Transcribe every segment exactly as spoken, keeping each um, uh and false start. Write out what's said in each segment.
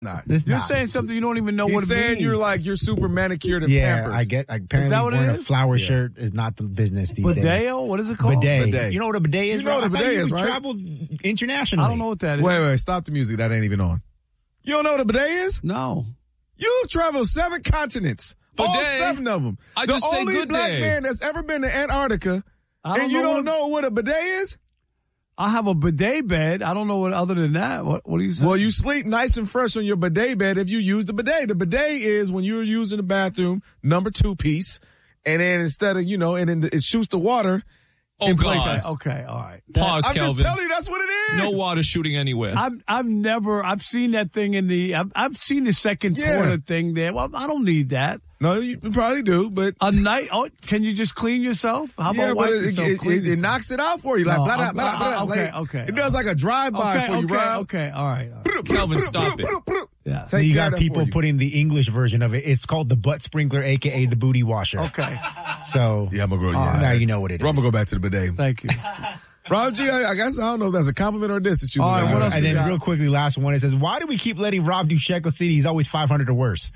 Not. It's You're not. saying something you don't even know He's what it saying means. you're like you're super manicured and Yeah, pampered. I get. Apparently, Is that what it wearing a is? flower Yeah. shirt is not the business these days. Bidet? What is it called? Bidet. Bidet. You know what a bidet is? You know Rob? what a I thought bidet you is, right? traveled internationally. I don't know what that is. Wait, wait, stop the music. That ain't even on. You don't know what a bidet is? No. You travel seven continents. All Bidet? seven of them. I the just say only good black day. man that's ever been to Antarctica, I don't and you know don't what a- know what a bidet is? I have a bidet bed. I don't know what other than that. What, what do you say? Well, you sleep nice and fresh on your bidet bed if you use the bidet. The bidet is when you're using the bathroom, number two piece, and then instead of, you know, and then it shoots the water Oh, in God. places. Okay, all right. Pause, I'm Kelvin. just telling you, that's what it is. No water shooting anywhere. I've I've never I've seen that thing in the I've, I've seen the second Yeah. toilet thing there. Well, I don't need that. No, you probably do, but A night? Oh, can you just clean yourself? How about yeah, but wipe it, yourself? it, clean it, it yourself? knocks it out for you. Like, No, blah, blah, I'm- blah, blah, uh, okay, like, okay, It does like a drive-by Okay, for you, okay, Rob. okay, all right. All right. Kelvin, stop it. Yeah. So Take you care of got that people for you. putting the English version of it. It's called the butt sprinkler, a k a the booty washer. Okay. So Yeah, I'm gonna go. uh, Yeah, now you know what it is. I'm gonna go back to the bidet. Thank you. Rob G, I, I guess I don't know if that's a compliment or a diss that you. All right, what else And we then got? real quickly, last one. It says, why do we keep letting Rob do Shekel City? He's always five hundred or worse.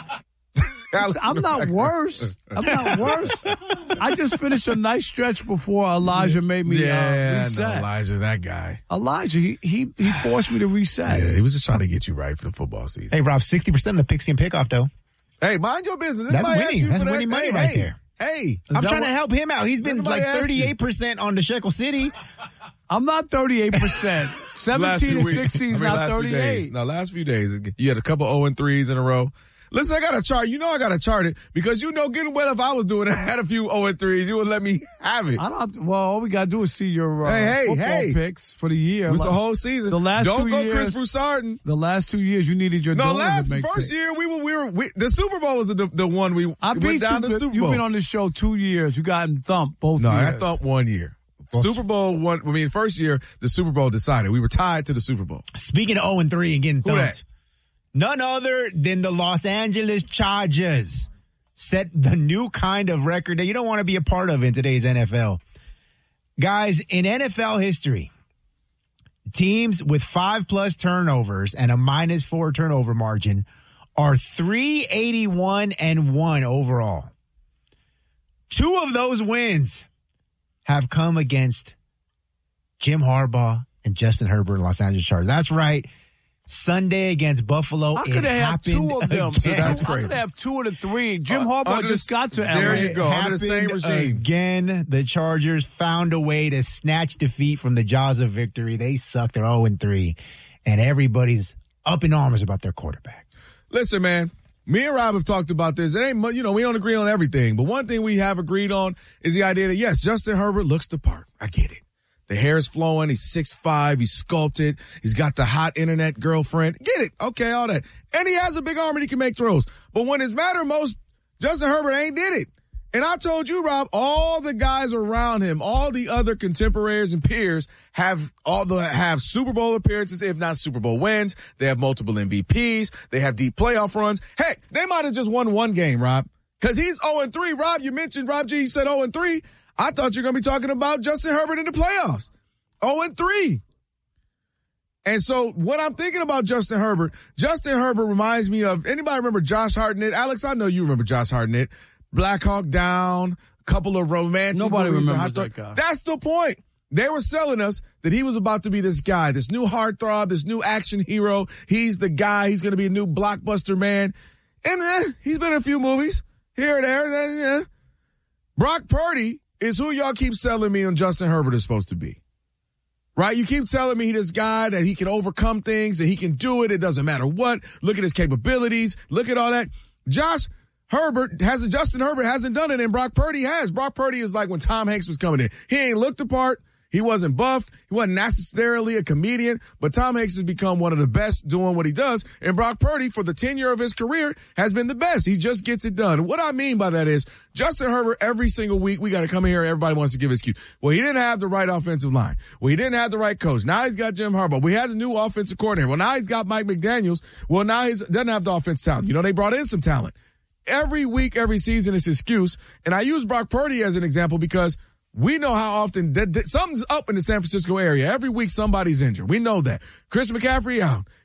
I'm not worse. I'm not worse. I just finished a nice stretch before Elijah made me uh, Yeah, reset. no, Elijah, that guy. Elijah, he, he he forced me to reset. Yeah, he was just trying to get you right for the football season. Hey, Rob, sixty percent of the Pixie and Pickoff, though. Hey, mind your business. That's Anybody ask winning. you That's for that? winning money hey, right hey, there. Hey, I'm that trying what- to help him out. He's been Nobody like asked you. thirty-eight percent on the Shekel City. I'm not thirty-eight percent. last seventeen few and weeks- sixteen I is mean, not last few days. thirty-eight. No, last few days. You had a couple oh and threes in a row. Listen, I got a chart. You know I got to chart it because you know good and well if I was doing it, I had a few oh and threes, you would let me have it. I don't have to, well, all we got to do is see your uh, Hey, hey, football hey. picks for the year. It was Like, the whole season. the last Don't two go years- Chris Broussard. the last two years, you needed your No, donor last to make first picks. year we were we were we, the Super Bowl was the the one we I went beat down you. to the Super You've Bowl. been on this show two years. You gotten thumped both no, years. I got thumped one year. Super Bowl one. I mean, first year the Super Bowl decided we were tied to the Super Bowl. Speaking of oh and three and getting Who that? thumped, none other than the Los Angeles Chargers set the new kind of record that you don't want to be a part of in today's N F L. Guys, in N F L history, teams with five plus turnovers and a minus four turnover margin are three eighty-one and one overall. Two of those wins have come against Jim Harbaugh and Justin Herbert in Los Angeles Chargers. That's right. Sunday against Buffalo. How it could they have happened two of them? again. That's How crazy. could they have two of the three? Jim Uh, Harbaugh under just the- got to L A. there you go. Under the same Happened regime. Again, the Chargers found a way to snatch defeat from the jaws of victory. They suck. They're oh and three. And everybody's up in arms about their quarterback. Listen, man. Me and Rob have talked about this. It ain't, mu- you know, we don't agree on everything, but one thing we have agreed on is the idea that yes, Justin Herbert looks the part. I get it. The hair is flowing. He's six five. He's sculpted. He's got the hot internet girlfriend. Get it. Okay, all that. And he has a big arm and he can make throws. But when it's matter most, Justin Herbert ain't did it. And I told you, Rob, all the guys around him, all the other contemporaries and peers have all the have Super Bowl appearances, if not Super Bowl wins. They have multiple M V Ps. They have deep playoff runs. Heck, they might have just won one game, Rob. Cause he's oh and three. Rob, you mentioned Rob G, you said oh and three. I thought you were going to be talking about Justin Herbert in the playoffs. oh and three. And so what I'm thinking about Justin Herbert, Justin Herbert reminds me of, anybody remember Josh Hartnett? Alex, I know you remember Josh Hartnett. Black Hawk Down, a couple of romantic Nobody movies. remembers I that guy. That's the point. They were selling us that he was about to be this guy, this new heartthrob, this new action hero. He's the guy. He's going to be a new blockbuster man. And eh, he's been in a few movies here and there. Eh, yeah. Brock Purdy is who y'all keep selling me on Justin Herbert is supposed to be. Right? You keep telling me this guy that he can overcome things, that he can do it. It doesn't matter what. Look at his capabilities. Look at all that. Josh Herbert hasn't, Justin Herbert hasn't done it, and Brock Purdy has. Brock Purdy is like when Tom Hanks was coming in. He ain't looked the part. He wasn't buff. He wasn't necessarily a comedian, but Tom Hanks has become one of the best doing what he does. And Brock Purdy, for the tenure of his career, has been the best. He just gets it done. What I mean by that is Justin Herbert, every single week, we got to come in here and everybody wants to give his cue. Well, he didn't have the right offensive line. Well, he didn't have the right coach. Now he's got Jim Harbaugh. We had a new offensive coordinator. Well, now he's got Mike McDaniels. Well, now he doesn't have the offensive talent. You know, they brought in some talent. Every week, every season, it's excuse. And I use Brock Purdy as an example because we know how often that, that something's up in the San Francisco area. Every week somebody's injured. We know that. Chris McCaffrey out.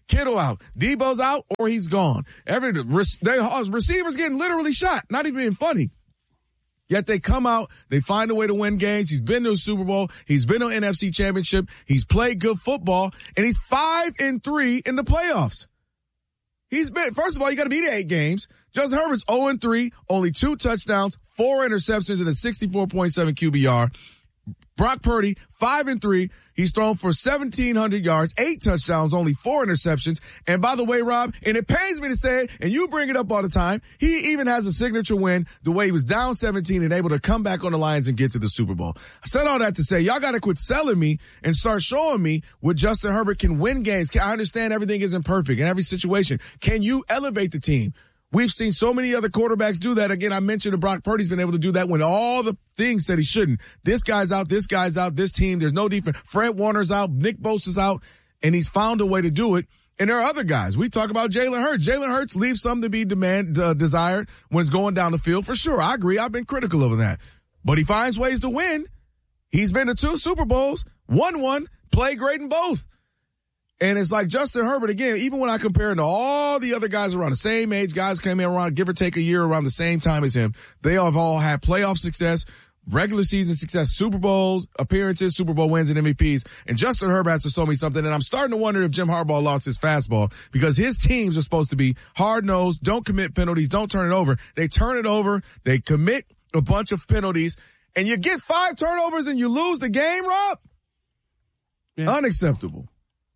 Kittle out, Debo's out, or he's gone. Every they, receivers getting literally shot. Not even being funny. Yet they come out, they find a way to win games. He's been to a Super Bowl. He's been to an N F C championship. He's played good football, and he's five and three in the playoffs. He's been, first of all, you got to beat eight games. Justin Herbert's oh and three, only two touchdowns, four interceptions, and a sixty-four point seven Q B R. Brock Purdy, five and three. He's thrown for seventeen hundred yards, eight touchdowns, only four interceptions. And by the way, Rob, and it pains me to say it, and you bring it up all the time, he even has a signature win the way he was down seventeen and able to come back on the Lions and get to the Super Bowl. I said all that to say, y'all got to quit selling me and start showing me what Justin Herbert can win games. I understand everything isn't perfect in every situation. Can you elevate the team? We've seen so many other quarterbacks do that. Again, I mentioned that Brock Purdy's been able to do that when all the things said he shouldn't. This guy's out, this guy's out, this team, there's no defense. Fred Warner's out, Nick Bosa's out, and he's found a way to do it. And there are other guys. We talk about Jalen Hurts. Jalen Hurts leaves something to be demand, uh, desired when it's going down the field. For sure, I agree. I've been critical of that. But he finds ways to win. He's been to two Super Bowls, won one, played great in both. And it's like Justin Herbert, again, even when I compare him to all the other guys around the same age, guys came in around, give or take a year around the same time as him, they have all had playoff success, regular season success, Super Bowls, appearances, Super Bowl wins, and M V Ps. And Justin Herbert has to show me something. And I'm starting to wonder if Jim Harbaugh lost his fastball because his teams are supposed to be hard-nosed, don't commit penalties, don't turn it over. They turn it over, they commit a bunch of penalties, and you get five turnovers and you lose the game, Rob? Yeah. Unacceptable.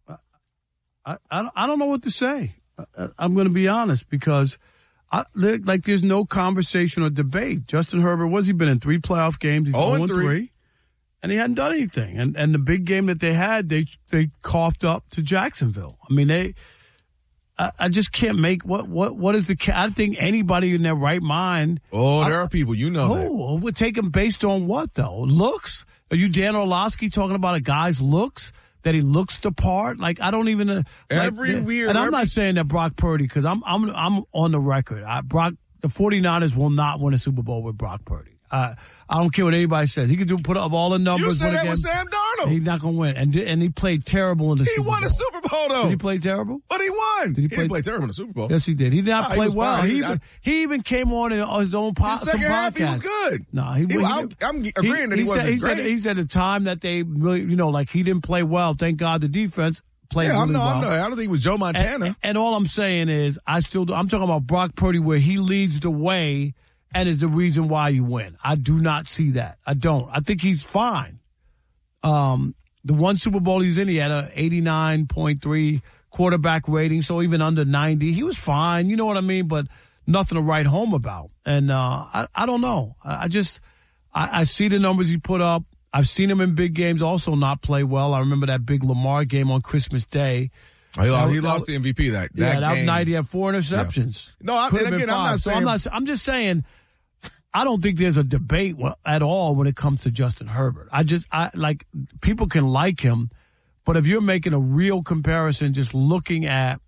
I, I, I don't know what to say. I, I'm going to be honest because I, like there's no conversation or debate. Justin Herbert, what's he been in? Three playoff games. He's oh and three. And he hadn't done anything. And and the big game that they had, they they coughed up to Jacksonville. I mean, they I, I just can't make what what what is the I don't think anybody in their right mind. Oh, there I, are people, you know. Oh, would take him based on what though? Looks? Are you Dan Orlovsky talking about a guy's looks? That he looks the part, like I don't even uh, every like, weird. And I'm every, not saying that Brock Purdy because I'm I'm I'm on the record. I, Brock the 49ers will not win a Super Bowl with Brock Purdy. Uh, I don't care what anybody says. He could do put up all the numbers. You said that again. with Sam Darnold. He's not going to win, and and he played terrible in the. He Super won Bowl. a Super Bowl though. Did he play terrible? But he won. Did he, he play, didn't play terrible in the Super Bowl. Yes, he did. He did not no, play he well. He, he, even, he even came on in his own po- his second some half, podcast. He was good. No, he. he, he I'm, I'm agreeing he, that he, he wasn't said, he great. Said, he said at the time that they really, you know, like he didn't play well. Thank God the defense. Played yeah, really no, well. I'm no, I don't think it was Joe Montana. And, and all I'm saying is, I still do, I'm talking about Brock Purdy where he leads the way and is the reason why you win. I do not see that. I don't. I think he's fine. Um, the one Super Bowl he's in, he had a eighty-nine point three quarterback rating, so even under ninety, he was fine. You know what I mean? But nothing to write home about. And uh, I, I don't know. I, I just, I, I see the numbers he put up. I've seen him in big games also not play well. I remember that big Lamar game on Christmas Day. Oh, he, lost, he that, lost the M V P that, that yeah, game. that night he had four interceptions. Yeah. No, I, and again, I'm not so saying. I'm, not, I'm just saying, I don't think there's a debate at all when it comes to Justin Herbert. I just, I like, people can like him, but if you're making a real comparison, just looking at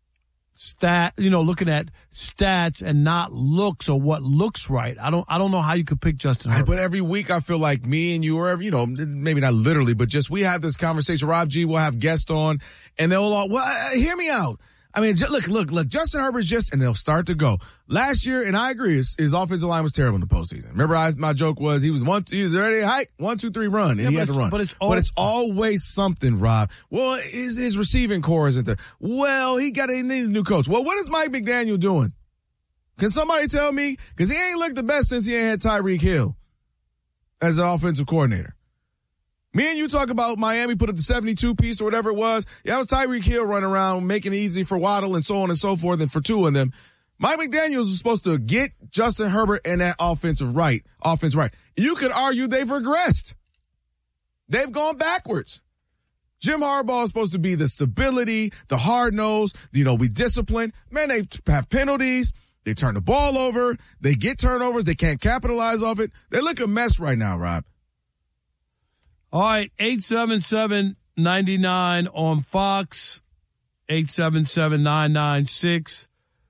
stat, you know, looking at stats and not looks or what looks right. I don't, I don't know how you could pick Justin Herbert. But every week I feel like me and you, or you know, maybe not literally, but just we have this conversation. Rob G will have guests on, and they'll all, well, uh, hear me out. I mean, just, look, look, look. Justin Herbert's just, and they'll start to go. Last year, and I agree, his, his offensive line was terrible in the postseason. Remember, I, my joke was he was one, he was already hike, one, two, three, run, and yeah, he had to run. But it's, all, but it's always something, Rob. Well, his, his receiving core isn't there. Well, he got a, he needs a new coach. Well, what is Mike McDaniel doing? Can somebody tell me? Because he ain't looked the best since he ain't had Tyreek Hill as an offensive coordinator. Me and you talk about Miami put up the seventy-two piece or whatever it was. Yeah, it was Tyreek Hill running around making it easy for Waddle and so on and so forth and for two of them. Mike McDaniels was supposed to get Justin Herbert and that offensive right, offense right. You could argue they've regressed. They've gone backwards. Jim Harbaugh is supposed to be the stability, the hard nose, you know, we discipline. Man, they have penalties. They turn the ball over. They get turnovers. They can't capitalize off it. They look a mess right now, Rob. All right, eight seven seven, nine nine on Fox, eight seven seven, nine nine six,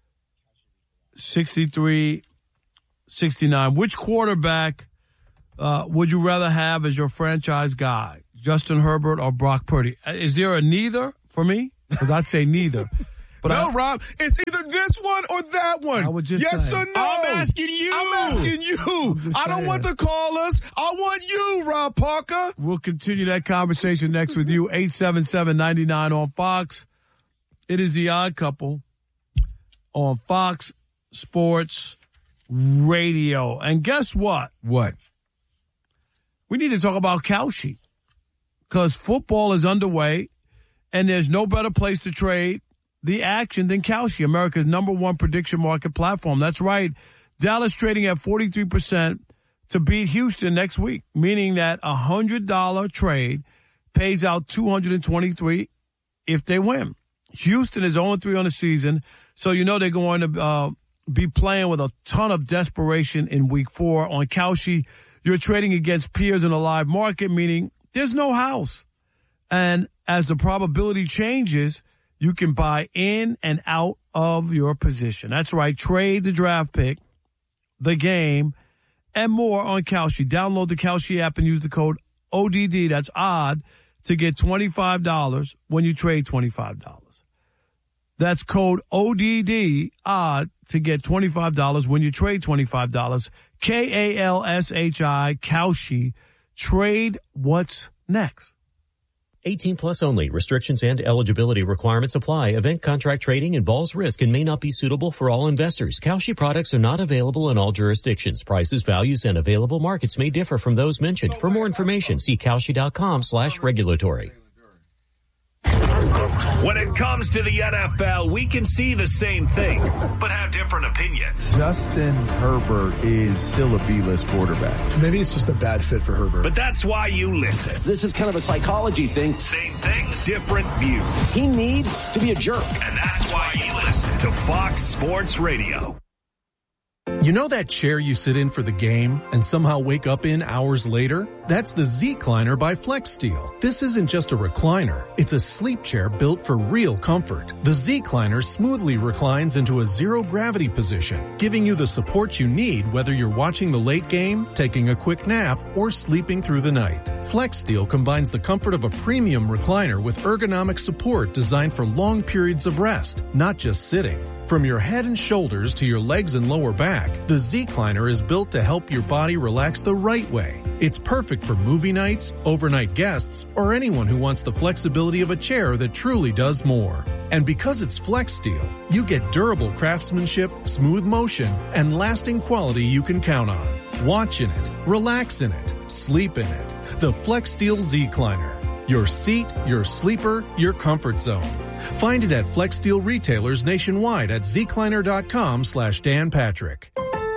six three six nine. Which quarterback uh, would you rather have as your franchise guy, Justin Herbert or Brock Purdy? Is there a neither for me? Because I'd say neither. But no, I, Rob, it's either this one or that one. I would just yes say. or no? I'm asking you. I'm asking you. I don't saying. want the callers. I want you, Rob Parker. We'll continue that conversation next with you. eight seven seven, nine nine on Fox. It is The Odd Couple on Fox Sports Radio. And guess what? What? We need to talk about Kalshi. Because football is underway, and there's no better place to trade the action than Kalshi, America's number one prediction market platform. That's right. Dallas trading at forty-three percent to beat Houston next week, meaning that a one hundred dollars trade pays out two hundred twenty-three if they win. Houston is oh and three on the season, so you know they're going to uh, be playing with a ton of desperation in week four. On Kalshi, you're trading against peers in a live market, meaning there's no house. And as the probability changes, you can buy in and out of your position. That's right. Trade the draft pick, the game, and more on Kalshi. Download the Kalshi app and use the code O D D, that's odd, to get twenty-five dollars when you trade twenty-five dollars. That's code O D D, odd, to get twenty-five dollars when you trade twenty-five dollars. K A L S H I, Kalshi. Trade what's next. eighteen plus only. Restrictions and eligibility requirements apply. Event contract trading involves risk and may not be suitable for all investors. Kalshi products are not available in all jurisdictions. Prices, values, and available markets may differ from those mentioned. For more information, see Kalshi.com slash regulatory. When it comes to the N F L, we can see the same thing, but have different opinions. Justin Herbert is still a B-list quarterback. Maybe it's just a bad fit for Herbert. But that's why you listen. This is kind of a psychology thing. Same things, different views. He needs to be a jerk. And that's why you listen to Fox Sports Radio. You know that chair you sit in for the game and somehow wake up in hours later? That's the Z-Cliner by FlexSteel. This isn't just a recliner. It's a sleep chair built for real comfort. The Z-Cliner smoothly reclines into a zero-gravity position, giving you the support you need whether you're watching the late game, taking a quick nap, or sleeping through the night. FlexSteel combines the comfort of a premium recliner with ergonomic support designed for long periods of rest, not just sitting. From your head and shoulders to your legs and lower back, the Z-Cliner is built to help your body relax the right way. It's perfect for movie nights, overnight guests, or anyone who wants the flexibility of a chair that truly does more. And because it's FlexSteel, you get durable craftsmanship, smooth motion, and lasting quality you can count on. Watch in it, relax in it, sleep in it. The FlexSteel Z-Cliner. Your seat, your sleeper, your comfort zone. Find it at FlexSteel retailers nationwide at zcliner.com slash Dan Patrick.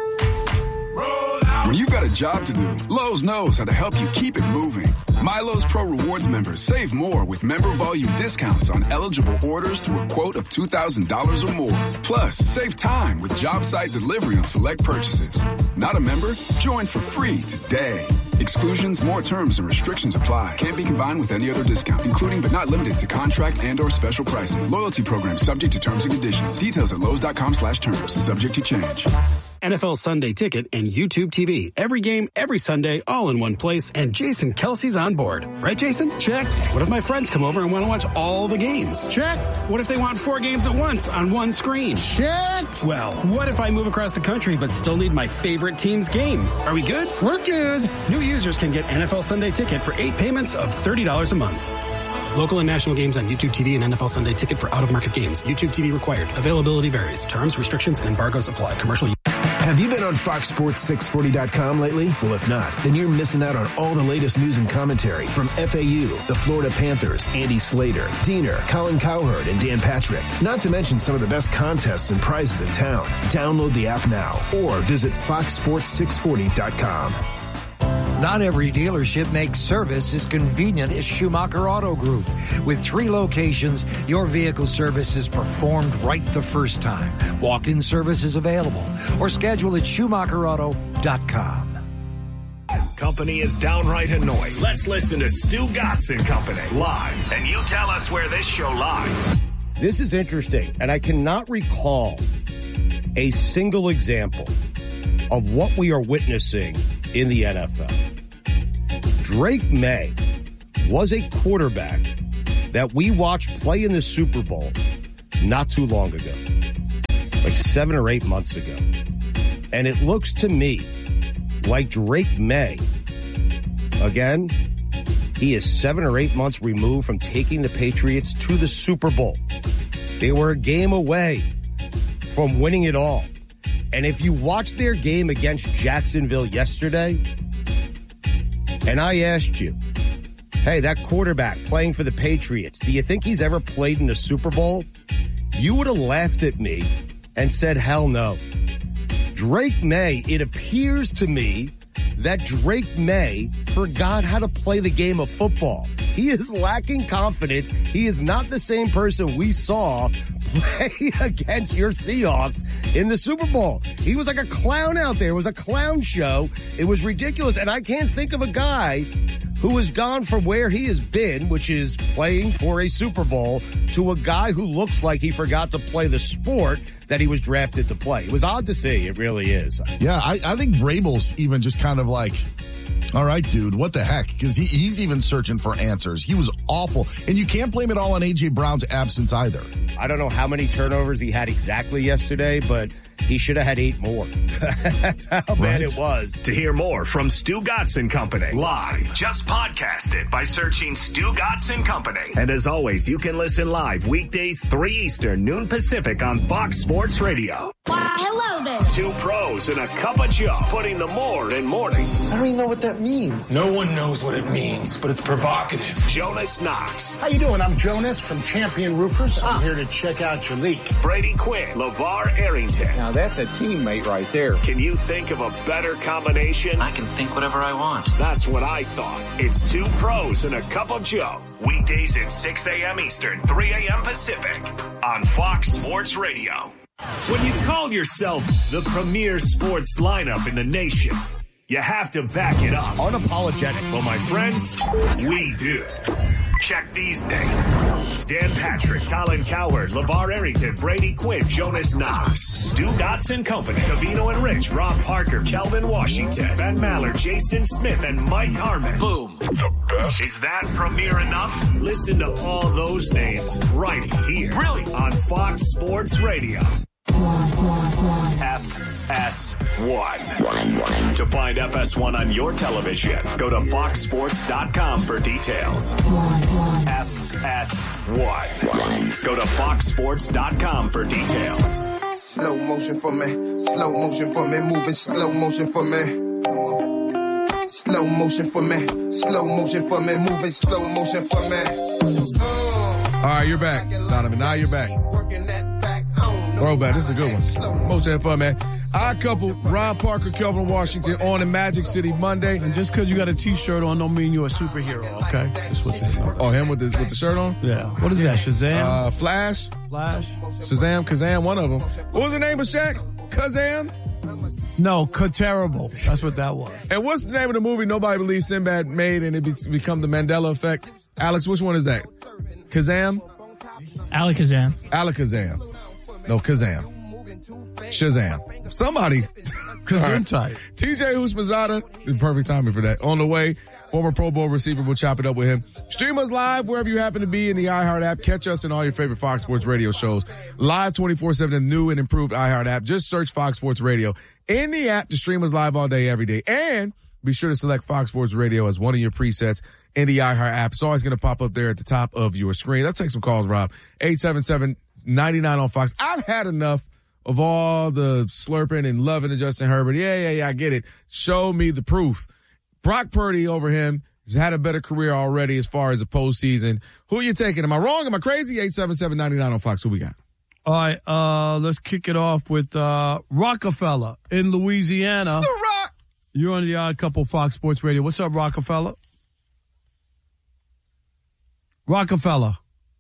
When you've got a job to do, Lowe's knows how to help you keep it moving. MyLowe's Pro Rewards members save more with member volume discounts on eligible orders through a quote of two thousand dollars or more. Plus, save time with job site delivery on select purchases. Not a member? Join for free today. Exclusions, more terms, and restrictions apply. Can't be combined with any other discount, including but not limited to contract and or special pricing. Loyalty program subject to terms and conditions. Details at Lowe's.com slash terms. Subject to change. N F L Sunday Ticket and YouTube T V. Every game, every Sunday, all in one place. And Jason Kelsey's on board. Right, Jason? Check. What if my friends come over and want to watch all the games? Check. What if they want four games at once on one screen? Check. Well, what if I move across the country but still need my favorite team's game? Are we good? We're good. New users can get N F L Sunday Ticket for eight payments of thirty dollars a month. Local and national games on YouTube T V and N F L Sunday Ticket for out-of-market games. YouTube T V required. Availability varies. Terms, restrictions, and embargoes apply. Commercial. Have you been on Fox Sports six forty dot com lately? Well, if not, then you're missing out on all the latest news and commentary from F A U, the Florida Panthers, Andy Slater, Diener, Colin Cowherd, and Dan Patrick. Not to mention some of the best contests and prizes in town. Download the app now or visit fox sports six forty dot com. Not every dealership makes service as convenient as Schumacher Auto Group. With three locations, your vehicle service is performed right the first time. Walk-in service is available or schedule at schumacher auto dot com. Company is downright annoyed. Let's listen to Stu Gatz and Company live, and you tell us where this show lies. This is interesting, and I cannot recall a single example of what we are witnessing in the N F L. Drake May was a quarterback that we watched play in the Super Bowl not too long ago, like seven or eight months ago. And it looks to me like Drake May, again, he is seven or eight months removed from taking the Patriots to the Super Bowl. They were a game away from winning it all. And if you watch their game against Jacksonville yesterday, and I asked you, hey, that quarterback playing for the Patriots, do you think he's ever played in a Super Bowl? You would have laughed at me and said, hell no. Drake May, it appears to me that Drake May forgot how to play the game of football. He is lacking confidence. He is not the same person we saw play against your Seahawks in the Super Bowl. He was like a clown out there. It was a clown show. It was ridiculous. And I can't think of a guy who has gone from where he has been, which is playing for a Super Bowl, to a guy who looks like he forgot to play the sport that he was drafted to play. It was odd to see. It really is. Yeah, I, I think Vrabel's even just kind of like, all right, dude, what the heck? Because he, he's even searching for answers. He was awful. And you can't blame it all on A J. Brown's absence either. I don't know how many turnovers he had exactly yesterday, but he should have had eight more. That's how bad right. it was. To hear more from Stu Gatz and Company live, just podcast it by searching Stu Gatz and Company. And as always, you can listen live weekdays three Eastern, noon Pacific on Fox Sports Radio. Wow, hello there. Two pros and a cup of Joe, putting the more in mornings. I don't even know what that means. No one knows what it means, but it's provocative. Jonas Knox. How you doing? I'm Jonas from Champion Roofers. I'm here to check out your leak. Brady Quinn, LeVar Arrington. Now that's a teammate right there. Can you think of a better combination? I can think whatever I want. That's what I thought. It's two pros and a cup of Joe. Weekdays at six a.m. Eastern, three a.m. Pacific on Fox Sports Radio. When you call yourself the premier sports lineup in the nation, you have to back it up. Unapologetic. Well, my friends, we do. Check these names. Dan Patrick, Colin Cowherd, LeVar Arrington, Brady Quinn, Jonas Knox, Stu Gatz and Company, Covino and Rich, Rob Parker, Kelvin Washington, Ben Maller, Jason Smith, and Mike Harmon. Boom. The best. Is that premier enough? Listen to all those names right here. Really? On Fox Sports Radio. F S one. To find F S one on your television, go to fox sports dot com for details. F S one. Go to fox sports dot com for details. Slow motion for me, slow motion for me, moving slow motion for me. Slow motion for me, slow motion for me, moving slow motion for me. All right, you're back, Donovan. Now you're back. Throwback. This is a good one. Most of fun, man. Odd couple, Ron Parker, Kelvin Washington on in Magic City Monday. And just because you got a T-shirt on don't mean you're a superhero, okay? That's what this is. Oh, him with the with the shirt on? Yeah. What is that, Shazam? Uh, Flash. Flash. Shazam, Kazam, one of them. What was the name of Shaq's? Kazam? No, Ka-Terrible. That's what that was. And what's the name of the movie nobody believes Sinbad made and it be, become the Mandela effect? Alex, which one is that? Kazam? Alakazam. Alakazam. No, Kazam. Shazam. Somebody. Kazam type. T J Houshmandzadeh, perfect timing for that. On the way, former Pro Bowl receiver, we'll chop it up with him. Stream us live wherever you happen to be in the iHeart app. Catch us in all your favorite Fox Sports Radio shows. Live twenty-four seven in the new and improved iHeart app. Just search Fox Sports Radio in the app to stream us live all day, every day. And be sure to select Fox Sports Radio as one of your presets in the iHeart app. It's always going to pop up there at the top of your screen. Let's take some calls, Rob. eight seven seven, nine nine on Fox. I've had enough of all the slurping and loving of Justin Herbert. Yeah, yeah, yeah, I get it. Show me the proof. Brock Purdy over him has had a better career already as far as the postseason. Who are you taking? Am I wrong? Am I crazy? eight seven seven, nine nine on Fox. Who we got? All right, uh, let's kick it off with uh, Rockefeller in Louisiana. Stu Rock. You're on the Odd Couple Fox Sports Radio. What's up, Rockefeller? Rockefeller.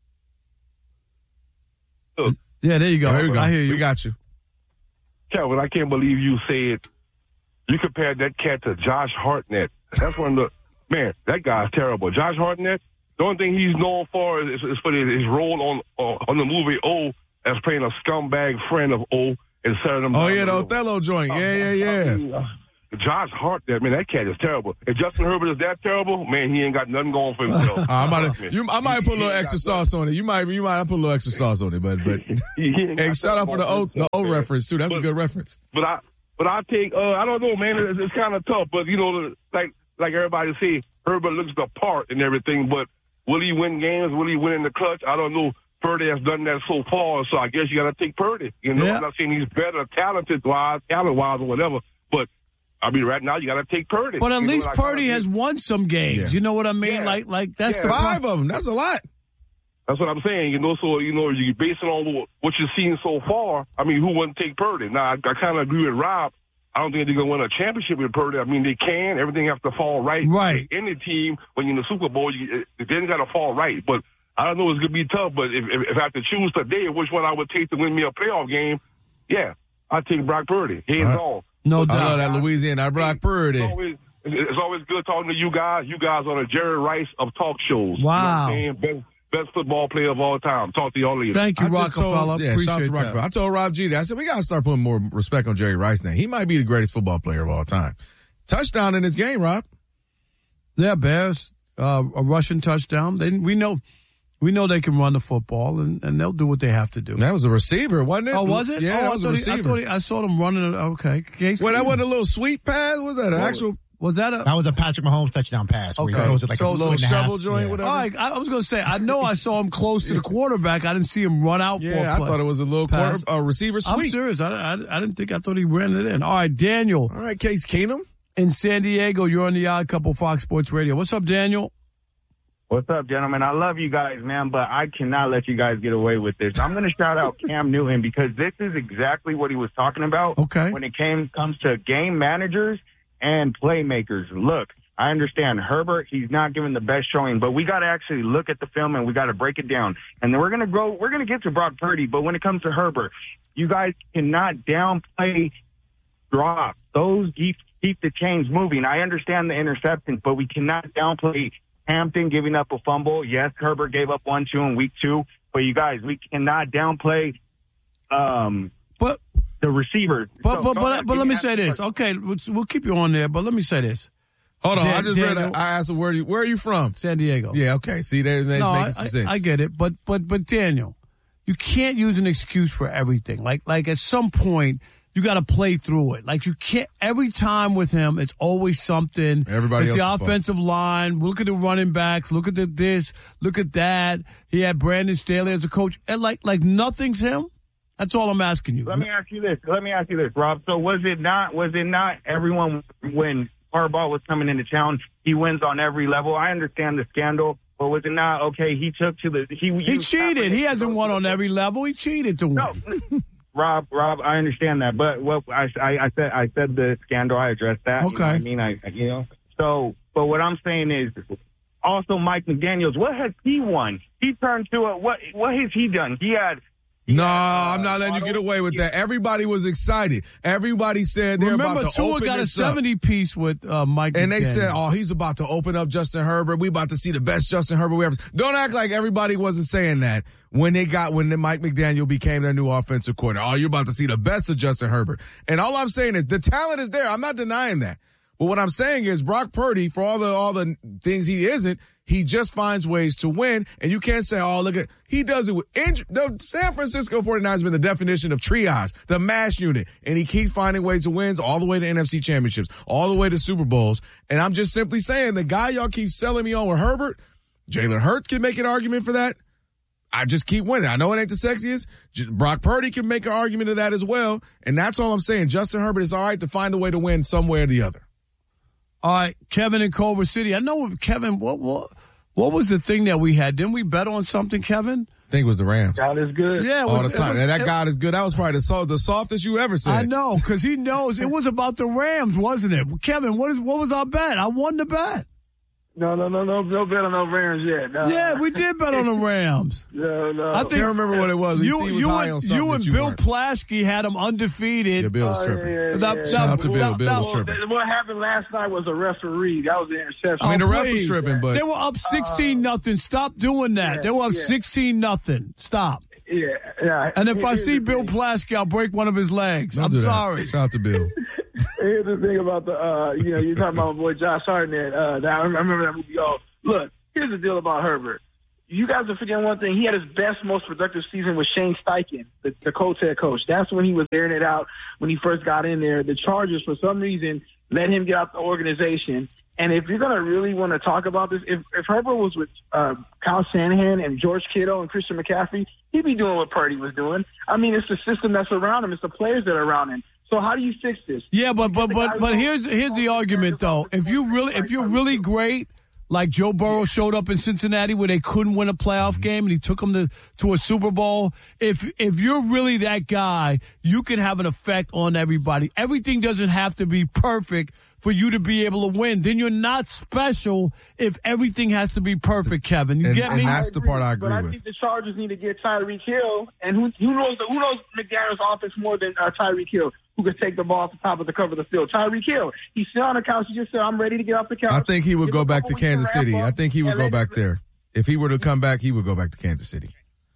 Oh. Yeah, there you go. Here we go. I hear you. We got you. Calvin, I can't believe you said you compared that cat to Josh Hartnett. That's one of the, man, that guy's terrible. Josh Hartnett, the only thing he's known for is, is for his, his role on uh, on the movie O as playing a scumbag friend of O and setting him Oh, down yeah, the the Othello joint. Yeah, yeah, yeah. I mean, uh, Josh Hart, that man, that cat is terrible. If Justin Herbert is that terrible, man, he ain't got nothing going for himself. uh, I might, you, I might put a little extra sauce on it. You might, you might put a little extra sauce on it, but, but. Hey, shout out for the O, the O reference too. That's but, a good reference. But I, but I think, uh, I don't know, man. It's, it's kind of tough, but you know, like, like everybody say, Herbert looks the part and everything, but will he win games? Will he win in the clutch? I don't know. Purdy has done that so far, so I guess you got to take Purdy. You know, yeah. I'm not saying he's better, talented wise, talent wise, or whatever, but I mean, right now you got to take Purdy. But at you least know, Purdy has won some games. Yeah. You know what I mean? Yeah. Like, like that's yeah. the five of them. That's a lot. That's what I'm saying. You know, so you know, you base it on what you've seen so far. I mean, who wouldn't take Purdy? Now, I, I kind of agree with Rob. I don't think they're going to win a championship with Purdy. I mean, they can. Everything has to fall right. Right. In the team, when you're in the Super Bowl, you, it didn't got to fall right. But I don't know. It's going to be tough. But if, if, if I have to choose today which one I would take to win me a playoff game, yeah, I'd take Brock Purdy. Hands right. on. No but doubt. I love that Louisiana. Brock Purdy. It's always, it's always good talking to you guys. You guys are the Jerry Rice of talk shows. Wow. You know what I'm saying? Best, best football player of all time. Talk to y'all later. Thank you, Rockefeller. Yeah, shout out to Rockefeller. I told Rob G that. I said, we got to start putting more respect on Jerry Rice now. He might be the greatest football player of all time. Touchdown in this game, Rob. Yeah, Bears, uh, a Russian touchdown. They, we know we know they can run the football, and, and they'll do what they have to do. That was a receiver, wasn't it? Oh, was it? Yeah, oh, that was a receiver. He, I, thought he, I saw them running. Okay. Case well, that wasn't a little sweet pass? Was that an well, actual? Was that a? That was a Patrick Mahomes touchdown pass. Okay. Where he it like so a little shovel joint, yeah. whatever. All right, I was going to say, I know I saw him close to the quarterback. I didn't see him run out yeah, for a play. I thought it was a little quarter, uh, receiver sweep. I'm serious. I, I, I didn't think, I thought he ran it in. All right, Daniel. All right, Case Keenum. In San Diego, you're on the Odd Couple Fox Sports Radio. What's up, Daniel? What's up, gentlemen? I love you guys, man, but I cannot let you guys get away with this. I'm going to shout out Cam Newton because this is exactly what he was talking about okay. when it came comes to game managers and playmakers. Look, I understand Herbert, he's not giving the best showing, but we got to actually look at the film and we got to break it down. And then we're going to go, we're going to get to Brock Purdy, but when it comes to Herbert, you guys cannot downplay drop. Those keep, keep the chains moving. I understand the interceptions, but we cannot downplay Hampton giving up a fumble. Yes, Herbert gave up one, two in week two, but you guys, we cannot downplay um, but, the receivers. But, so, but, but, but let me say this. Okay, we'll, we'll keep you on there, but let me say this. Hold on, Dan, I just Daniel, read. A, I asked him where. Are you, where are you from? San Diego. Yeah, okay. See, there, that's no, making I, some sense. I, I get it, but but but Daniel, you can't use an excuse for everything. Like like at some point, you got to play through it. Like you can't every time with him. It's always something. Everybody it's else the offensive line. Look at the running backs. Look at the this. Look at that. He had Brandon Staley as a coach, and like like nothing's him. That's all I'm asking you. Let me ask you this. Let me ask you this, Rob. So was it not? Was it not everyone when Harbaugh was coming into town? He wins on every level. I understand the scandal, but was it not okay? He took to the he. He cheated. He hasn't won on every level. He cheated to win. No. Rob, Rob, I understand that, but what I, I, I said, I said the scandal. I addressed that. Okay. You know what I mean, I, you know. So, but what I'm saying is, also Mike McDaniels. What has he won? He turned to a what? What has he done? He had. He no, had, uh, I'm not letting you get away with that. Everybody was excited. Everybody said they're Remember, about to Tua open got this a seventy up. piece with uh, Mike, and McDaniels. they said, "Oh, he's about to open up Justin Herbert. We about to see the best Justin Herbert we ever." Don't act like everybody wasn't saying that when they got when the Mike McDaniel became their new offensive coordinator. Oh, you're about to see the best of Justin Herbert. And all I'm saying is the talent is there. I'm not denying that. But what I'm saying is Brock Purdy, for all the all the things he isn't, he just finds ways to win. And you can't say, oh, look at, he does it with injury. The San Francisco forty-niners has been the definition of triage, the mash unit. And he keeps finding ways to win all the way to N F C championships, all the way to Super Bowls. And I'm just simply saying the guy y'all keep selling me on with Herbert, Jalen Hurts can make an argument for that. I just keep winning. I know it ain't the sexiest. Brock Purdy can make an argument of that as well. And that's all I'm saying. Justin Herbert is all right to find a way to win some way or the other. All right, Kevin in Culver City. I know, Kevin, what what what was the thing that we had? Didn't we bet on something, Kevin? I think it was the Rams. God is good. Yeah, all was, the time. Was, and that it, God is good. That was probably the, soft, the softest you ever said. I know, because he knows. It was about the Rams, wasn't it? Kevin, what is what was our bet? I won the bet. No, no, no, no, no bet on no Rams yet. No. Yeah, we did bet on the Rams. No, no. I think, I can't remember what it was. You, was you, high and, on you and you Bill weren't. Plaschke had them undefeated. Yeah, Bill was tripping. Oh, yeah, yeah, that, yeah. that, Shout out to Bill. That, Bill that, was tripping. What happened last night was a referee. That was the interception. I mean, the oh, ref please. was tripping, but they were up sixteen nothing. Stop doing that. Yeah, they were up yeah. sixteen nothing. Stop. Yeah, yeah. And if I see Here's Bill the thing. Plaschke, I'll break one of his legs. Don't I'm do that. sorry. Shout out to Bill. Here's the thing about the, uh, you know, you're talking about my boy Josh Hartnett. Uh, that, I remember that movie. Oh, look, here's the deal about Herbert. You guys are forgetting one thing. He had his best, most productive season with Shane Steichen, the, the Colts head coach. That's when he was airing it out when he first got in there. The Chargers, for some reason, let him get out the organization. And if you're going to really want to talk about this, if, if Herbert was with uh, Kyle Shanahan and George Kittle and Christian McCaffrey, he'd be doing what Purdy was doing. I mean, it's the system that's around him. It's the players that are around him. So how do you fix this? Yeah, but but but but here's here's the argument though. If you really if you're really great, like Joe Burrow showed up in Cincinnati where they couldn't win a playoff game and he took them to, to a Super Bowl. If if you're really that guy, you can have an effect on everybody. Everything doesn't have to be perfect for you to be able to win. Then you're not special if everything has to be perfect, Kevin. You and, get and me? that's the part I agree but I with. think the Chargers need to get Tyreek Hill, and who, who knows who knows McDaniel's offense more than uh, Tyreek Hill, who could take the ball off the top of the cover of the field. Tyreek Hill, he's still on the couch. He just said, "I'm ready to get off the couch." I think he would go back to Kansas City. I think he would go back there. If he were to come back, he would go back to Kansas City.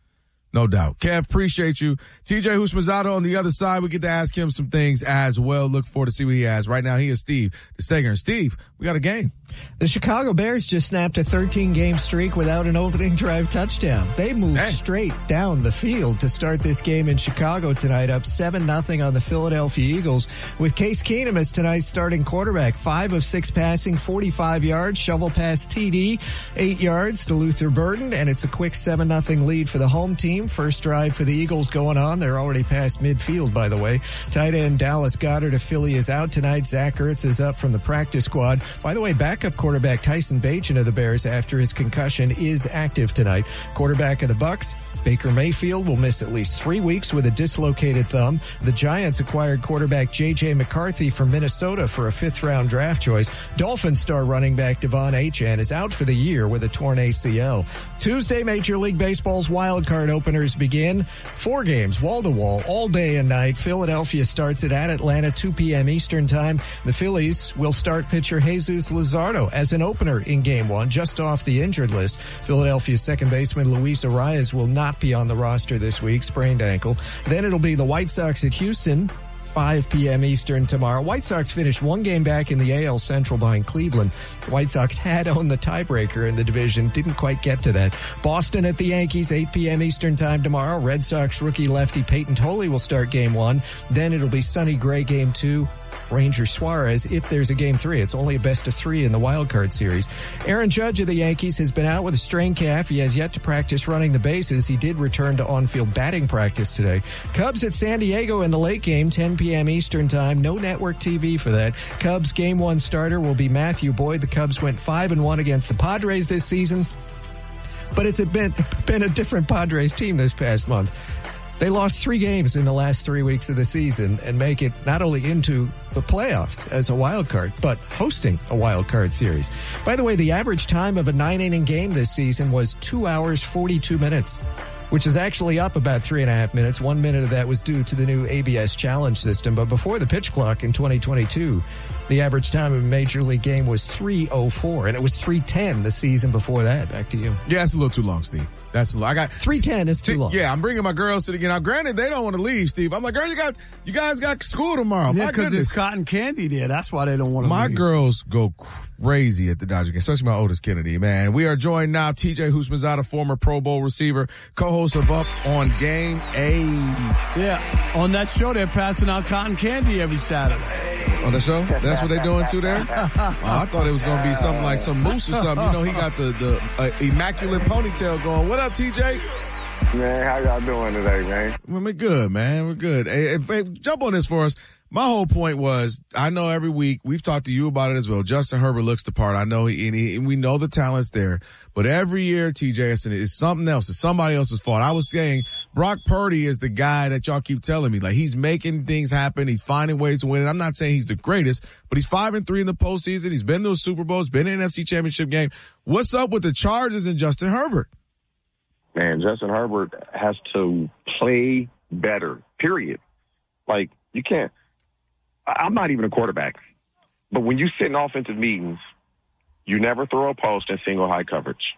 No doubt. Kev, appreciate you. T J Houshmandzadeh on the other side. We get to ask him some things as well. Look forward to see what he has. Right now, he is Steve DeSager. Steve, we got a game. The Chicago Bears just snapped a thirteen-game streak without an opening drive touchdown. They moved hey. straight down the field to start this game in Chicago tonight, up seven nothing on the Philadelphia Eagles, with Case Keenum as tonight's starting quarterback. Five of six passing, forty-five yards, shovel pass T D, eight yards to Luther Burden, and it's a quick seven nothing lead for the home team. First drive for the Eagles going on. They're already past midfield, by the way. Tight end Dallas Goedert of Philly is out tonight. Zach Ertz is up from the practice squad. By the way, backup quarterback Tyson Bagent of the Bears, after his concussion, is active tonight. Quarterback of the Bucs, Baker Mayfield, will miss at least three weeks with a dislocated thumb. The Giants acquired quarterback J J McCarthy from Minnesota for a fifth-round draft choice. Dolphins star running back Devon Achane is out for the year with a torn A C L. Tuesday, Major League Baseball's wild card openers begin. Four games, wall-to-wall, all day and night. Philadelphia starts it at Atlanta, two p.m. Eastern Time. The Phillies will start pitcher Jesus Luzardo as an opener in Game one, just off the injured list. Philadelphia's second baseman Luis Arias will not be on the roster this week, sprained ankle. Then it'll be the White Sox at Houston, five p.m. Eastern tomorrow. White Sox finished one game back in the A L Central behind Cleveland. The White Sox had owned the tiebreaker in the division, didn't quite get to that. Boston at the Yankees, eight p.m. Eastern Time tomorrow. Red Sox rookie lefty Peyton Tolley will start game one. Then it'll be Sonny Gray game two. Ranger Suarez, if there's a game three. It's only a best of three in the wild card series. Aaron Judge of the Yankees has been out with a strained calf. He has yet to practice running the bases. He did return to on-field batting practice today. Cubs at San Diego in the late game, ten p.m. Eastern Time. No network T V for that. Cubs game one starter will be Matthew Boyd. The Cubs went five and one against the Padres this season, but it's a been, been a different Padres team this past month. They lost three games in the last three weeks of the season and make it not only into the playoffs as a wild card, but hosting a wild card series. By the way, the average time of a nine-inning game this season was two hours, forty-two minutes, which is actually up about three and a half minutes. One minute of that was due to the new A B S challenge system. But before the pitch clock in twenty twenty-two, the average time of a major league game was three oh four, and it was three ten the season before that. Back to you. Yeah, it's a little too long, Steve. That's a lot. I got three ten is too long. Yeah, I'm bringing my girls to the game. Now, granted, they don't want to leave, Steve. I'm like, girl, you got, you guys got school tomorrow. Yeah, my because goodness. there's cotton candy there. That's why they don't want to My leave. girls go crazy at the Dodger game, especially my oldest Kennedy, man. We are joined now, T J Houshmandzadeh, former Pro Bowl receiver, co-host of Up on Game A. Yeah, on that show, they're passing out cotton candy every Saturday. On the show? That's what they're doing too there? Oh, I thought it was going to be something like some moose or something. You know, he got the, the uh, immaculate ponytail going. What up, T J? Man, how y'all doing today, man? Well, we're good, man. We're good. Hey, hey, hey, jump on this for us. My whole point was, I know every week, we've talked to you about it as well. Justin Herbert looks the part. I know he, and, he, and we know the talent's there. But every year, T J, it's, it's something else. It's somebody else's fault. I was saying Brock Purdy is the guy that y'all keep telling me. Like, he's making things happen. He's finding ways to win. And I'm not saying he's the greatest, but he's five and three in the postseason. He's been to a Super Bowl. He's been in an N F C Championship game. What's up with the Chargers and Justin Herbert? Man, Justin Herbert has to play better, period. Like, you can't. I'm not even a quarterback, but when you sit in offensive meetings, you never throw a post in single high coverage.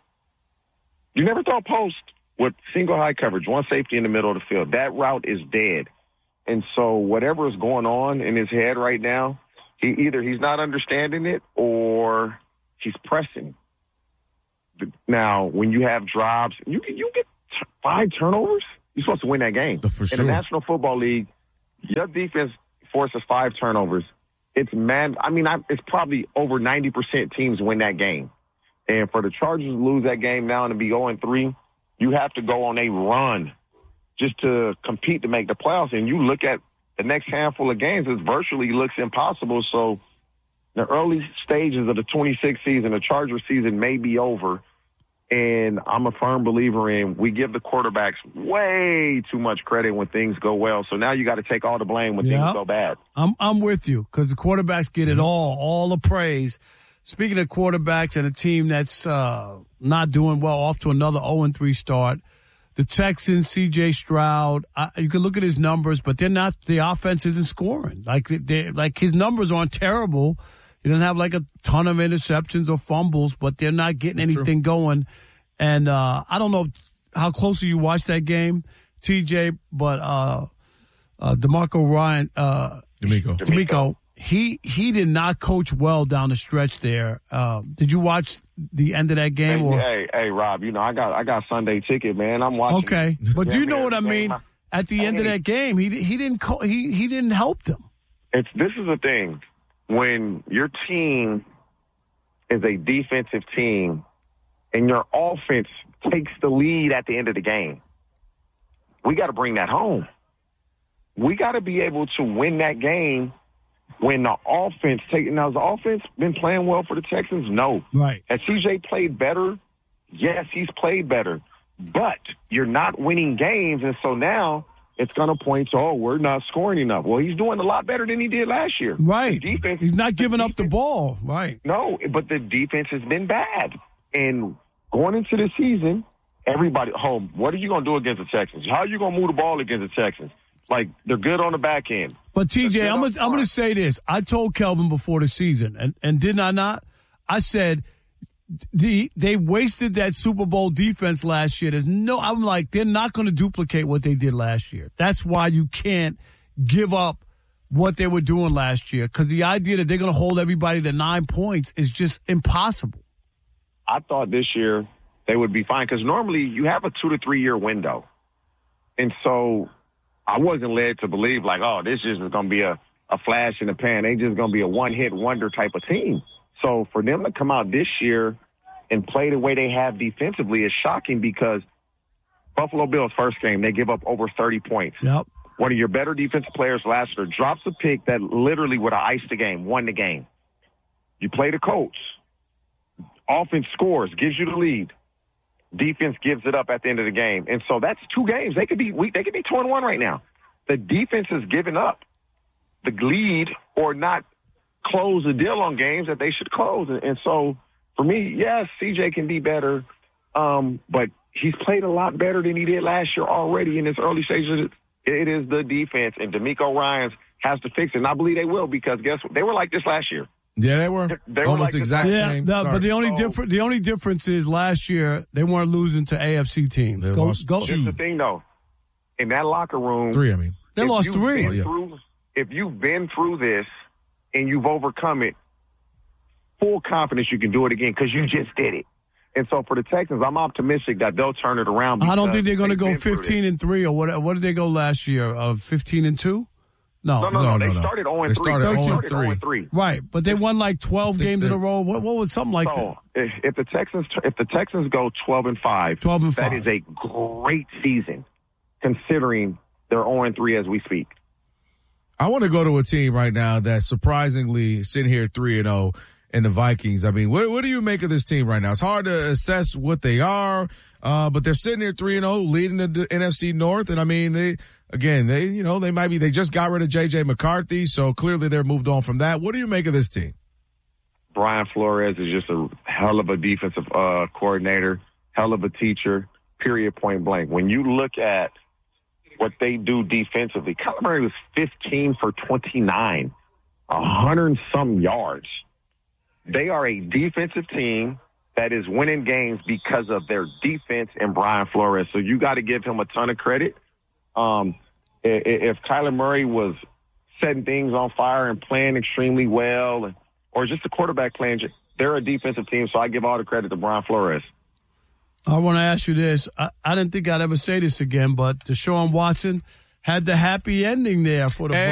You never throw a post with single high coverage, one safety in the middle of the field. That route is dead. And so whatever is going on in his head right now, he either he's not understanding it or he's pressing. Now, when you have drives, you can you get t- five turnovers. You're supposed to win that game. For sure. In the National Football League, your defense forces five turnovers. It's man. I mean, I, it's probably over ninety percent teams win that game. And for the Chargers to lose that game now and to be oh and three, you have to go on a run just to compete to make the playoffs. And you look at the next handful of games, it virtually looks impossible. So the early stages of the twenty-six season, the Chargers season may be over. And I'm a firm believer in we give the quarterbacks way too much credit when things go well. So now you got to take all the blame when Yep. things go bad. I'm I'm with you because the quarterbacks get it all, all the praise. Speaking of quarterbacks and a team that's uh, not doing well, off to another oh and three start, the Texans, C J Stroud, I, you can look at his numbers, but they're not. The offense isn't scoring. Like they, like his numbers aren't terrible. He doesn't have like a ton of interceptions or fumbles, but they're not getting anything going. And uh, I don't know how closely you watched that game, T J, but uh, uh, DeMarco Ryan, uh, D'Amico. D'Amico, he he did not coach well down the stretch there. Uh, did you watch the end of that game? Hey, or? hey, hey, Rob, you know I got I got Sunday ticket, man. I'm watching. Okay, but do you know what I mean? Game. At the end of that game, he he didn't co- he he didn't help them. It's this is the thing when your team is a defensive team and your offense takes the lead at the end of the game. We got to bring that home. We got to be able to win that game when the offense take. Now, has the offense been playing well for the Texans? No. Right. Has C J played better? Yes, he's played better. But you're not winning games, and so now it's going to point to, oh, we're not scoring enough. Well, he's doing a lot better than he did last year. Right. The defense, He's not giving up the ball. Right. No, but the defense has been bad. And going into the season, everybody, home, what are you going to do against the Texans? How are you going to move the ball against the Texans? Like, they're good on the back end. But T J, I'm gonna, I'm going to say this. I told Kelvin before the season, and, and did I not? I said the they wasted that Super Bowl defense last year. There's no, I'm like, they're not going to duplicate what they did last year. That's why you can't give up what they were doing last year, because the idea that they're going to hold everybody to nine points is just impossible. I thought this year they would be fine because normally you have a two to three year window. And so I wasn't led to believe like, oh, this is going to be a, a flash in the pan. They just going to be a one hit wonder type of team. So for them to come out this year and play the way they have defensively is shocking because Buffalo Bills first game, they give up over thirty points. Yep. One of your better defensive players last year drops a pick that literally would have iced the game, won the game. You play the Colts. Offense scores, gives you the lead. Defense gives it up at the end of the game. And so that's two games. They could be weak. They could be two and one right now. The defense has given up the lead or not close the deal on games that they should close. And, and so for me, yes, C J can be better, um, but he's played a lot better than he did last year already in his early stages. It is the defense, and DeMeco Ryans has to fix it. And I believe they will because guess what? They were like this last year. Yeah, they were they were almost like exact yeah, same. the, but the only So- difference the only difference is last year they weren't losing to A F C teams. They Go, lost go, Here's the thing, though. In that locker room, Three, I mean. They if lost you've three. been Oh, yeah. through- if you've been through this and you've overcome it, full confidence you can do it again because you just did it. And so for the Texans, I'm optimistic that they'll turn it around. I don't because think they're going to they've go been through fifteen and three or what? What did they go last year? Of fifteen and two? No, No, no, No, no. no, They no. started oh and They three. started They oh and started three. oh and three. right. But they won like twelve think games in a they're- row. What, what was something like So if, if the Texans if the Texans go twelve and five, twelve and that five. is a great season considering they're oh and three as we speak. I want to go to a team right now that's surprisingly sitting here three and zero in the Vikings. I mean, what, what do you make of this team right now? It's hard to assess what they are, uh, but they're sitting here three and zero, leading the N F C North. And I mean, they again, they you know they might be they just got rid of J J McCarthy, so clearly they're moved on from that. What do you make of this team? Brian Flores is just a hell of a defensive uh, coordinator, hell of a teacher. Period. Point blank. When you look at what they do defensively, Kyler Murray was fifteen for twenty-nine, a hundred and some yards. They are a defensive team that is winning games because of their defense and Brian Flores. So you got to give him a ton of credit. Um, if Kyler Murray was setting things on fire and playing extremely well, and, or just the quarterback playing, they're a defensive team, so I give all the credit to Brian Flores. I want to ask you this. I, I didn't think I'd ever say this again, but Deshaun Watson had the happy ending there for the